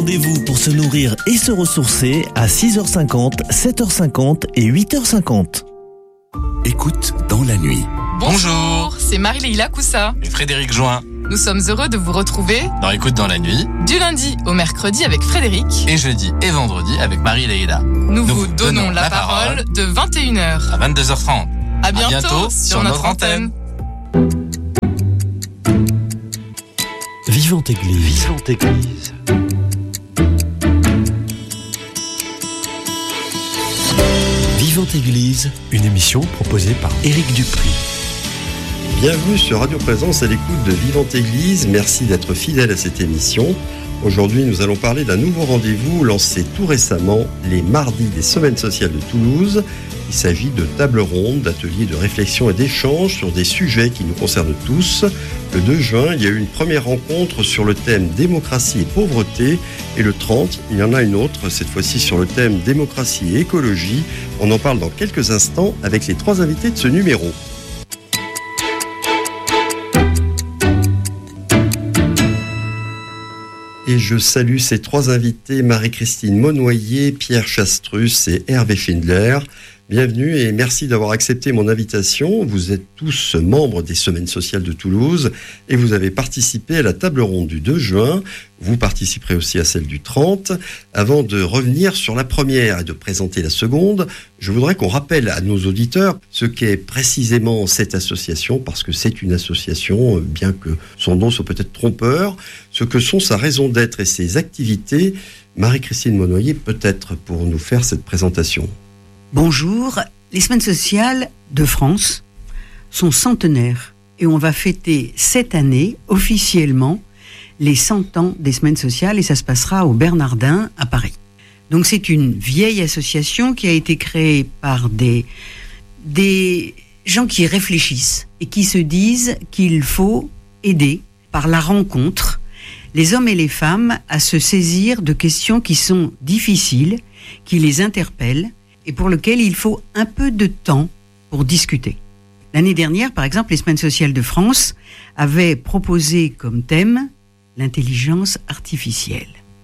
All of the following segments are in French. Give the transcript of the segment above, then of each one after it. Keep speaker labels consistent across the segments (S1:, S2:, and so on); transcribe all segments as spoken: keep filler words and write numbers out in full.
S1: Rendez-vous pour se nourrir et se ressourcer à six heures cinquante, sept heures cinquante et huit heures cinquante.
S2: Écoute dans la nuit.
S3: Bonjour, c'est Marie-Leila Coussa
S4: et Frédéric Join.
S3: Nous sommes heureux de vous retrouver
S4: dans Écoute dans la nuit,
S3: du lundi au mercredi avec Frédéric
S4: et jeudi et vendredi avec Marie-Leila.
S3: Nous, Nous vous donnons, donnons la, la parole, parole de vingt et une heures
S4: à vingt-deux heures trente.
S3: À bientôt,
S4: à bientôt
S3: sur,
S4: sur
S3: notre,
S4: notre antenne.
S1: Vivante Église. Vivante Église. Vivante Église, une émission proposée par Éric Dupri.
S5: Bienvenue sur Radio Présence à l'écoute de Vivante Église. Merci d'être fidèle à cette émission. Aujourd'hui, nous allons parler d'un nouveau rendez-vous lancé tout récemment, les mardis des Semaines sociales de Toulouse. Il s'agit de tables rondes, d'ateliers de réflexion et d'échange sur des sujets qui nous concernent tous. Le deux juin, il y a eu une première rencontre sur le thème démocratie et pauvreté. Et le trente, il y en a une autre, cette fois-ci sur le thème démocratie et écologie. On en parle dans quelques instants avec les trois invités de ce numéro. Et je salue ces trois invités, Marie-Christine Monnoyer, Pierre Chastrus et Hervé Schindler. Bienvenue et merci d'avoir accepté mon invitation. Vous êtes tous membres des Semaines sociales de Toulouse et vous avez participé à la table ronde du deux juin. Vous participerez aussi à celle du trente. Avant de revenir sur la première et de présenter la seconde, je voudrais qu'on rappelle à nos auditeurs ce qu'est précisément cette association, parce que c'est une association, bien que son nom soit peut-être trompeur, ce que sont sa raison d'être et ses activités. Marie-Christine Monnoyer, peut-être pour nous faire cette présentation.
S6: Bonjour, les Semaines sociales de France sont centenaires et on va fêter cette année officiellement les cent ans des Semaines sociales et ça se passera au Bernardin à Paris. Donc c'est une vieille association qui a été créée par des, des gens qui réfléchissent et qui se disent qu'il faut aider par la rencontre les hommes et les femmes à se saisir de questions qui sont difficiles, qui les interpellent, et pour lequel il faut un peu de temps pour discuter. L'année dernière, par exemple, les Semaines sociales de France avaient proposé comme thème l'intelligence artificielle.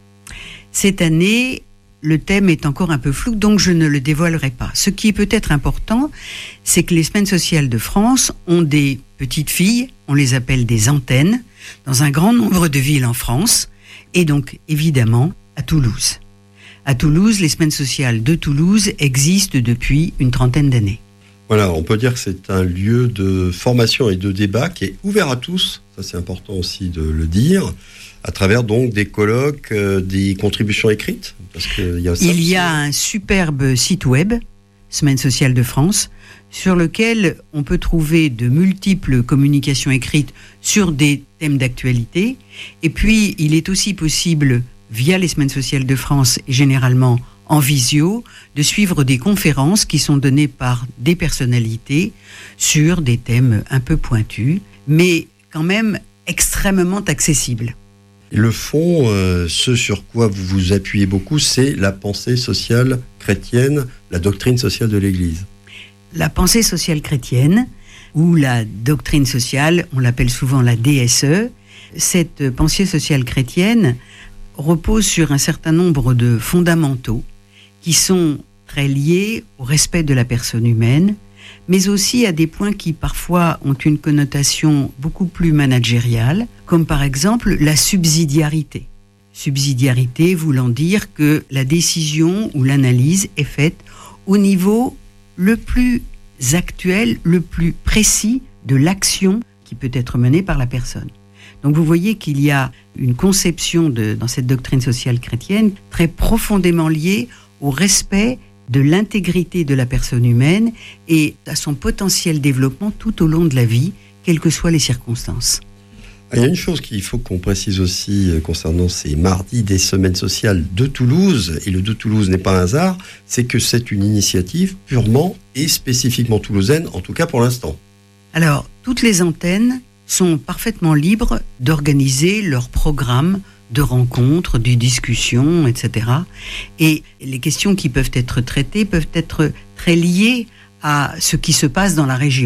S6: Cette année, le thème est encore un peu flou, donc je ne le dévoilerai pas. Ce qui est peut-être important, c'est que les Semaines sociales de France ont des petites filles, on les appelle des antennes, dans un grand nombre de villes en France, et donc évidemment à Toulouse. À Toulouse, les Semaines sociales de Toulouse existent depuis une trentaine d'années.
S5: Voilà, on peut dire que c'est un lieu de formation et de débat qui est ouvert à tous, ça c'est important aussi de le dire, à travers donc des colloques, euh, des contributions écrites. Parce que y a ça
S6: Il
S5: aussi.
S6: y a un superbe site web, Semaines sociales de France, sur lequel on peut trouver de multiples communications écrites sur des thèmes d'actualité. Et puis, il est aussi possible, via les Semaines sociales de France et généralement en visio, de suivre des conférences qui sont données par des personnalités sur des thèmes un peu pointus, mais quand même extrêmement accessibles.
S5: Le fond, euh, ce sur quoi vous vous appuyez beaucoup, c'est la pensée sociale chrétienne, la doctrine sociale de l'Église.
S6: La pensée sociale chrétienne, ou la doctrine sociale, on l'appelle souvent la D S E, cette pensée sociale chrétienne repose sur un certain nombre de fondamentaux qui sont très liés au respect de la personne humaine, mais aussi à des points qui parfois ont une connotation beaucoup plus managériale, comme par exemple la subsidiarité. Subsidiarité voulant dire que la décision ou l'analyse est faite au niveau le plus actuel, le plus précis de l'action qui peut être menée par la personne. Donc vous voyez qu'il y a une conception de, dans cette doctrine sociale chrétienne très profondément liée au respect de l'intégrité de la personne humaine et à son potentiel développement tout au long de la vie, quelles que soient les circonstances.
S5: Il y a une chose qu'il faut qu'on précise aussi concernant ces mardis des Semaines sociales de Toulouse, et le de Toulouse n'est pas un hasard, c'est que c'est une initiative purement et spécifiquement toulousaine, en tout cas pour l'instant.
S6: Alors, toutes les antennes sont parfaitement libres d'organiser leur programme de rencontres, de discussions, et cetera. Et les questions qui peuvent être traitées peuvent être très liées à ce qui se passe dans la région.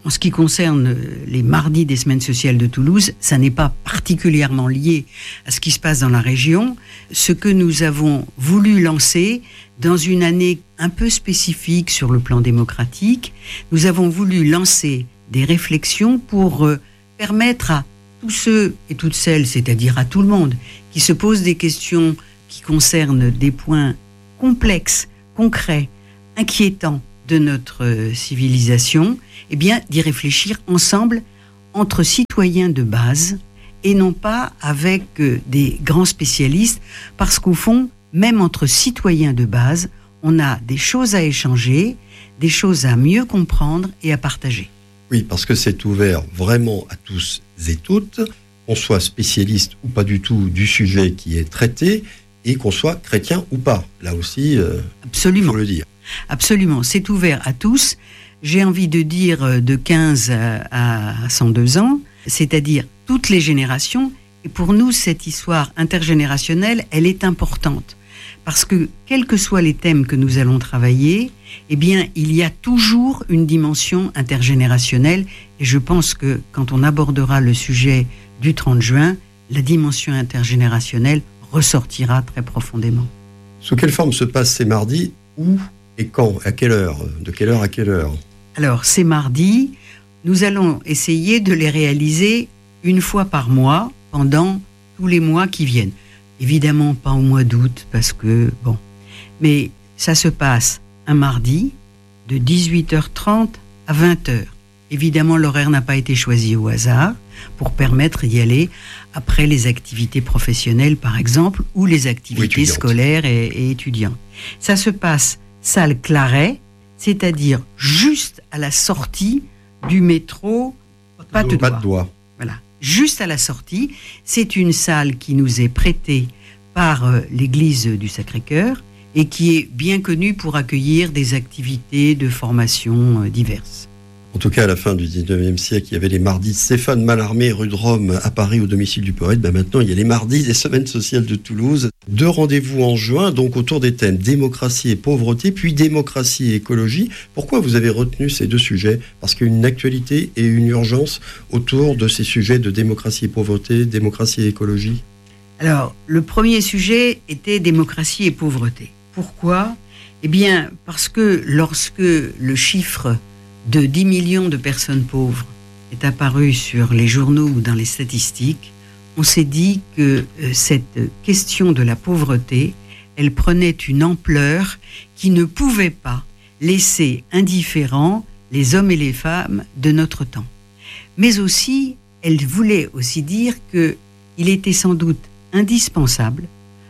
S6: En ce qui concerne les mardis des semaines sociales de Toulouse, ça n'est pas particulièrement lié à ce qui se passe dans la région. Ce que nous avons voulu lancer dans une année un peu spécifique sur le plan démocratique, nous avons voulu lancer des réflexions pour euh, permettre à tous ceux et toutes celles, c'est-à-dire à tout le monde, qui se posent des questions qui concernent des points complexes, concrets, inquiétants de notre euh, civilisation, eh bien, d'y réfléchir ensemble entre citoyens de base et non pas avec euh, des grands spécialistes, parce qu'au fond, même entre citoyens de base, on a des choses à échanger, des choses à mieux comprendre et à partager.
S5: Oui, parce que c'est ouvert vraiment à tous et toutes, qu'on soit spécialiste ou pas du tout du sujet qui est traité, et qu'on soit chrétien ou pas. Là aussi, euh,
S6: absolument.
S5: Il faut le dire.
S6: Absolument, c'est ouvert à tous. J'ai envie de dire de quinze à cent deux ans, c'est-à-dire toutes les générations. Et pour nous, cette histoire intergénérationnelle, elle est importante. Parce que, quels que soient les thèmes que nous allons travailler, eh bien, il y a toujours une dimension intergénérationnelle. Et je pense que quand on abordera le sujet du trente juin, la dimension intergénérationnelle ressortira très profondément.
S5: Sous quelle forme se passent ces mardis? Où et quand? À quelle heure? De quelle heure à quelle heure?
S6: Alors, ces mardis, nous allons essayer de les réaliser une fois par mois pendant tous les mois qui viennent. Évidemment, pas au mois d'août, parce que, bon. Mais ça se passe un mardi de dix-huit heures trente à vingt heures. Évidemment, l'horaire n'a pas été choisi au hasard pour permettre d'y aller après les activités professionnelles, par exemple, ou les activités scolaires et, et étudiantes. Ça se passe salle Claret, c'est-à-dire juste à la sortie du métro Patte-d'Oie.
S5: Patte-d'Oie.
S6: Voilà, juste à la sortie. C'est une salle qui nous est prêtée par euh, l'église du Sacré-Cœur et qui est bien connue pour accueillir des activités de formation euh, diverses.
S5: En tout cas, à la fin du dix-neuvième siècle, il y avait les mardis Stéphane Mallarmé, rue de Rome, à Paris, au domicile du poète. Ben maintenant, il y a les mardis des semaines sociales de Toulouse. Deux rendez-vous en juin, donc autour des thèmes démocratie et pauvreté, puis démocratie et écologie. Pourquoi vous avez retenu ces deux sujets? Parce qu'il y a une actualité et une urgence autour de ces sujets de démocratie et pauvreté, démocratie et écologie.
S6: Alors, le premier sujet était démocratie et pauvreté. Pourquoi? Eh bien, parce que lorsque le chiffre de dix millions de personnes pauvres est apparu sur les journaux ou dans les statistiques, on s'est dit que euh, cette question de la pauvreté, elle prenait une ampleur qui ne pouvait pas laisser indifférents les hommes et les femmes de notre temps. Mais aussi, elle voulait aussi dire qu'il était sans doute indispensable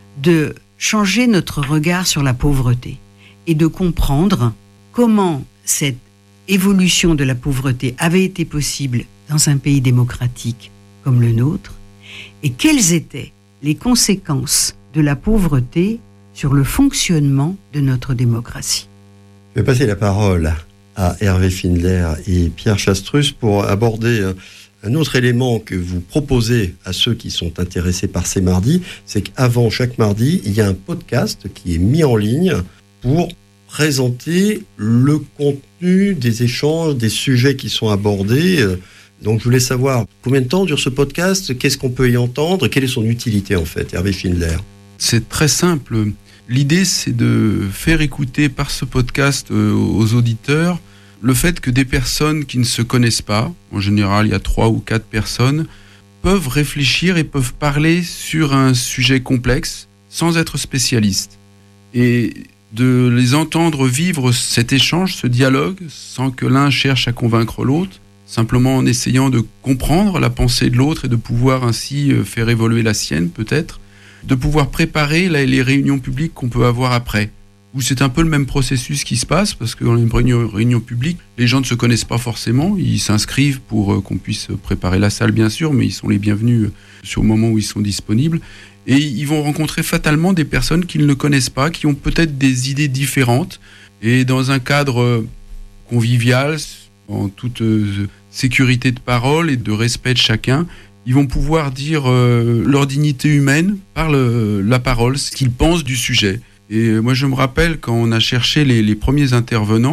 S6: de changer notre regard sur la pauvreté et de comprendre comment cette évolution de la pauvreté avait été possible dans un pays démocratique comme le nôtre, et quelles étaient les conséquences de la pauvreté sur le fonctionnement de notre démocratie.
S5: Je vais passer la parole à Hervé Findler et Pierre Chastrus pour aborder un autre élément que vous proposez à ceux qui sont intéressés par ces mardis, c'est qu'avant chaque mardi, il y a un podcast qui est mis en ligne pour présenter le contenu des échanges, des sujets qui sont abordés. Donc je voulais savoir combien de temps dure ce podcast, qu'est-ce qu'on peut y entendre, quelle est son utilité en fait, Hervé Findler.
S7: C'est très simple. L'idée, c'est de faire écouter par ce podcast aux auditeurs le fait que des personnes qui ne se connaissent pas, en général il y a trois ou quatre personnes, peuvent réfléchir et peuvent parler sur un sujet complexe sans être spécialistes. Et de les entendre vivre cet échange, ce dialogue, sans que l'un cherche à convaincre l'autre, simplement en essayant de comprendre la pensée de l'autre et de pouvoir ainsi faire évoluer la sienne peut-être, de pouvoir préparer les réunions publiques qu'on peut avoir après, où c'est un peu le même processus qui se passe, parce que dans les réunions, réunions publiques, les gens ne se connaissent pas forcément, ils s'inscrivent pour qu'on puisse préparer la salle bien sûr, mais ils sont les bienvenus sur le moment où ils sont disponibles. Et ils vont rencontrer fatalement des personnes qu'ils ne connaissent pas, qui ont peut-être des idées différentes. Et dans un cadre convivial, en toute sécurité de parole et de respect de chacun, ils vont pouvoir dire euh, leur dignité humaine par le, la parole, ce qu'ils pensent du sujet. Et moi, je me rappelle, quand on a cherché les, les premiers intervenants,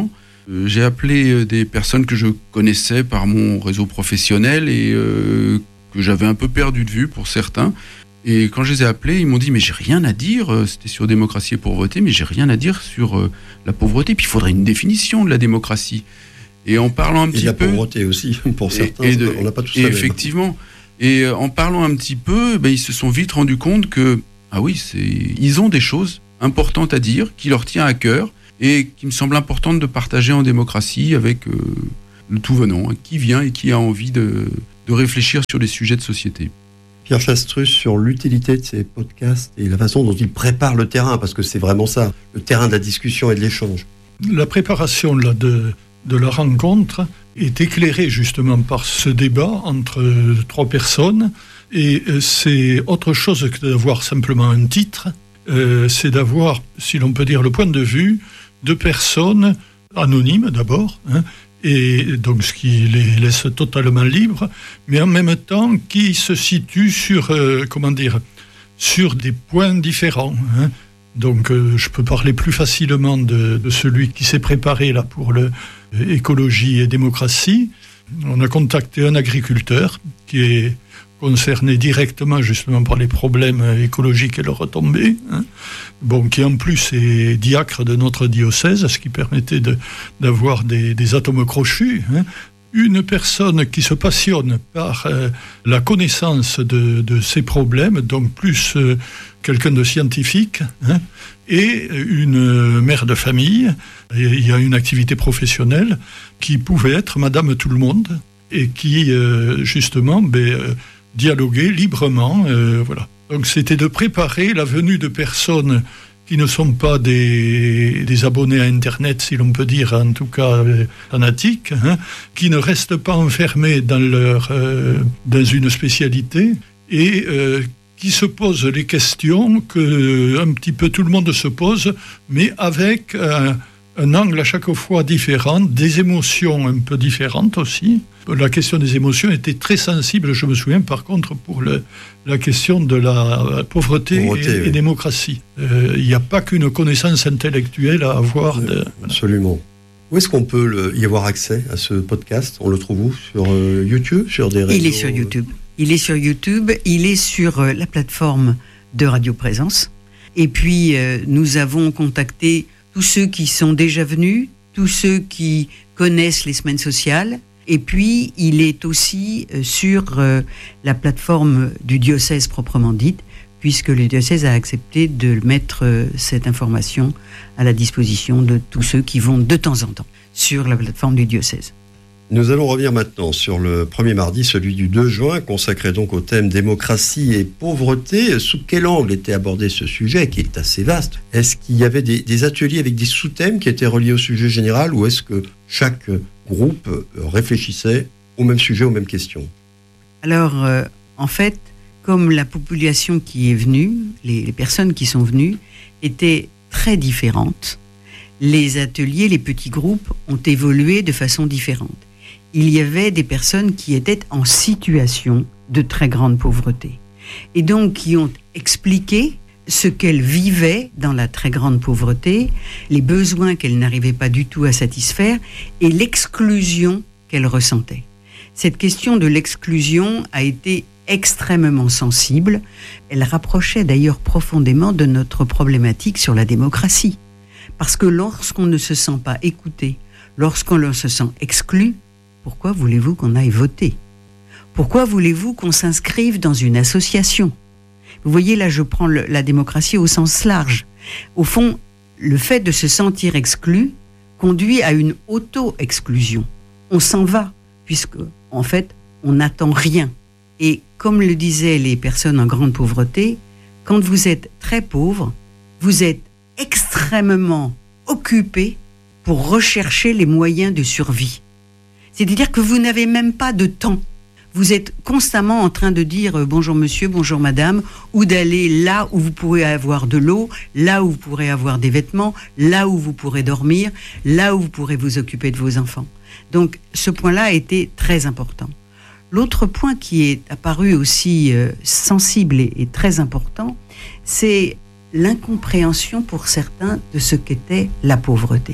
S7: Euh, j'ai appelé des personnes que je connaissais par mon réseau professionnel et euh, que j'avais un peu perdu de vue pour certains. Et quand je les ai appelés, ils m'ont dit « mais j'ai rien à dire, c'était sur démocratie et pauvreté, mais j'ai rien à dire sur euh, la pauvreté, puis il faudrait une définition de la démocratie. » Et en parlant un
S5: et
S7: petit
S5: la
S7: peu...
S5: la pauvreté aussi, pour certains,
S7: et de,
S5: on n'a pas tous
S7: et
S5: ça.
S7: effectivement. Et euh, en parlant un petit peu, ben, ils se sont vite rendus compte que, ah oui, c'est, ils ont des choses importantes à dire, qui leur tient à cœur, et qui me semble importante de partager en démocratie avec euh, le tout venant, hein, qui vient et qui a envie de, de réfléchir sur des sujets de société.
S5: Pierre Chastrus, sur l'utilité de ces podcasts et la façon dont ils préparent le terrain, parce que c'est vraiment ça, le terrain de la discussion et de l'échange.
S8: La préparation là, de, de la rencontre est éclairée justement par ce débat entre trois personnes, et c'est autre chose que d'avoir simplement un titre, euh, c'est d'avoir, si l'on peut dire, le point de vue de personnes anonymes d'abord, hein, et donc ce qui les laisse totalement libres, mais en même temps qui se situent sur, euh, comment dire, sur des points différents. Hein. Donc euh, je peux parler plus facilement de, de celui qui s'est préparé là pour le euh, écologie et démocratie. On a contacté un agriculteur qui est concerné directement justement par les problèmes écologiques et leurs retombées, hein. Bon, qui en plus est diacre de notre diocèse, ce qui permettait de, d'avoir des, des atomes crochus, hein. Une personne qui se passionne par euh, la connaissance de, de ces problèmes, donc plus euh, quelqu'un de scientifique, hein, et une mère de famille. Et il y a une activité professionnelle qui pouvait être Madame Tout-le-Monde et qui, euh, justement, ben, euh, dialoguait librement. Euh, voilà. Donc c'était de préparer la venue de personnes qui ne sont pas des, des abonnés à Internet, si l'on peut dire, en tout cas euh, fanatiques, hein, qui ne restent pas enfermés dans, leur, euh, dans une spécialité et euh, qui se posent les questions que un petit peu tout le monde se pose, mais avec euh, un angle à chaque fois différent, des émotions un peu différentes aussi. La question des émotions était très sensible, je me souviens par contre pour le, la question de la pauvreté, pauvreté et, oui. et démocratie. Euh, il n'y a pas qu'une connaissance intellectuelle à avoir. De,
S5: Absolument. Où est-ce qu'on peut le, y avoir accès à ce podcast ? On le trouve où ? Sur euh, YouTube ? Sur des réseaux ?
S6: Il est sur YouTube. Il est sur YouTube, il est sur euh, la plateforme de Radio Présence. Et puis, euh, nous avons contacté tous ceux qui sont déjà venus, tous ceux qui connaissent les semaines sociales. Et puis, il est aussi euh, sur euh, la plateforme du diocèse proprement dite, puisque le diocèse a accepté de mettre euh, cette information à la disposition de tous ceux qui vont de temps en temps sur la plateforme du diocèse.
S5: Nous allons revenir maintenant sur le premier mardi, celui du deux juin, consacré donc au thème démocratie et pauvreté. Sous quel angle était abordé ce sujet, qui est assez vaste ? Est-ce qu'il y avait des, des ateliers avec des sous-thèmes qui étaient reliés au sujet général, ou est-ce que chaque groupe réfléchissait au même sujet, aux mêmes questions ?
S6: Alors, euh, en fait, comme la population qui est venue, les, les personnes qui sont venues, étaient très différentes, les ateliers, les petits groupes ont évolué de façon différente. Il y avait des personnes qui étaient en situation de très grande pauvreté et donc qui ont expliqué ce qu'elles vivaient dans la très grande pauvreté, les besoins qu'elles n'arrivaient pas du tout à satisfaire et l'exclusion qu'elles ressentaient. Cette question de l'exclusion a été extrêmement sensible. Elle rapprochait d'ailleurs profondément de notre problématique sur la démocratie. Parce que lorsqu'on ne se sent pas écouté, lorsqu'on se sent exclu, pourquoi voulez-vous qu'on aille voter ? Pourquoi voulez-vous qu'on s'inscrive dans une association ? Vous voyez, là, je prends le, la démocratie au sens large. Au fond, le fait de se sentir exclu conduit à une auto-exclusion. On s'en va, puisque, en fait, on n'attend rien. Et comme le disaient les personnes en grande pauvreté, quand vous êtes très pauvre, vous êtes extrêmement occupé pour rechercher les moyens de survie. C'est-à-dire que vous n'avez même pas de temps. Vous êtes constamment en train de dire euh, bonjour monsieur, bonjour madame, ou d'aller là où vous pourrez avoir de l'eau, là où vous pourrez avoir des vêtements, là où vous pourrez dormir, là où vous pourrez vous occuper de vos enfants. Donc ce point-là a été très important. L'autre point qui est apparu aussi euh, sensible et, et très important, c'est l'incompréhension pour certains de ce qu'était la pauvreté.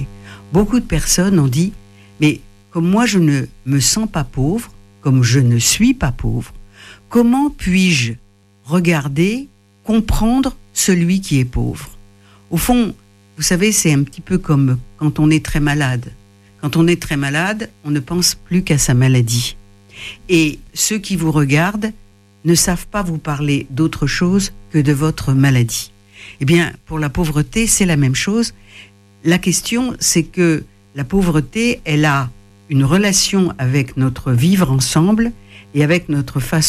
S6: beaucoup de personnes ont dit « Mais comme moi je ne me sens pas pauvre, comme je ne suis pas pauvre, comment puis-je regarder, comprendre celui qui est pauvre ?» Au fond, vous savez, c'est un petit peu comme quand on est très malade. Quand on est très malade, on ne pense plus qu'à sa maladie. Et ceux qui vous regardent ne savent pas vous parler d'autre chose que de votre maladie. Eh bien, pour la pauvreté, c'est la même chose. La question, c'est que la pauvreté, elle a une relation avec notre vivre ensemble et avec notre façon